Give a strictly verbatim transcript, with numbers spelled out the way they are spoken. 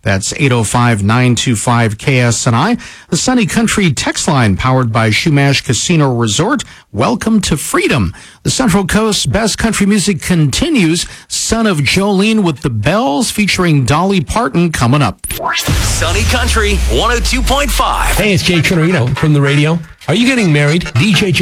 That's eight oh five, nine two five, K S N I. The Sunny Country text line powered by Shumash Casino Resort. Welcome to freedom. The Central Coast's best country music continues. Son of Jolene with the Bells featuring Dolly Parton coming up. Sunny Country one oh two point five. Hey, it's Jay Trinorino from the radio. Are you getting married? D J J